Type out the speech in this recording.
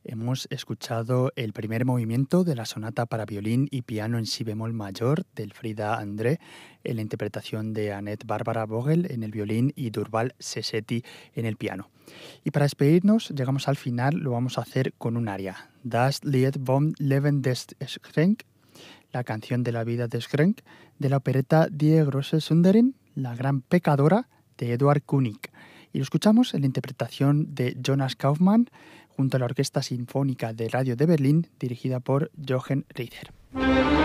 Hemos escuchado el primer movimiento de la sonata para violín y piano en si bemol mayor del Frida André, en la interpretación de Annette Barbara Vogel en el violín y Durval Sessetti en el piano. Y para despedirnos, llegamos al final, lo vamos a hacer con un aria. Das Lied vom Leben des Schenk, la canción de la vida de Schenk, de la opereta Die große Sünderin, la gran pecadora, de Eduard König. Y lo escuchamos en la interpretación de Jonas Kaufmann junto a la Orquesta Sinfónica de Radio de Berlín, dirigida por Jochen Rieder.